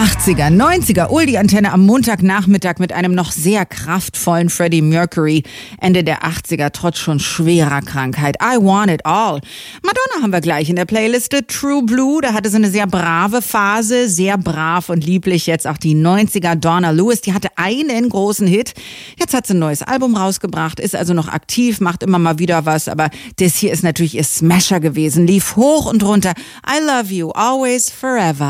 80er, 90er, Oldie-Antenne am Montagnachmittag mit einem noch sehr kraftvollen Freddie Mercury. Ende der 80er, trotz schon schwerer Krankheit. I Want It All. Madonna haben wir gleich in der Playliste. True Blue, da hatte sie eine sehr brave Phase. Sehr brav und lieblich. Jetzt auch die 90er. Donna Lewis, die hatte einen großen Hit. Jetzt hat sie ein neues Album rausgebracht, ist also noch aktiv, macht immer mal wieder was. Aber das hier ist natürlich ihr Smasher gewesen. Lief hoch und runter. I Love You, Always, Forever.